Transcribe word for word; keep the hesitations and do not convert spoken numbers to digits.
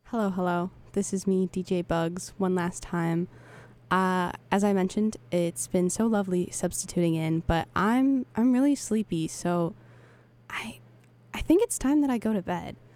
Hello, hello. This is me, D J Bugs, one last time. Uh, as I mentioned, it's been so lovely substituting in, but I'm I'm really sleepy, so I I think it's time that I go to bed.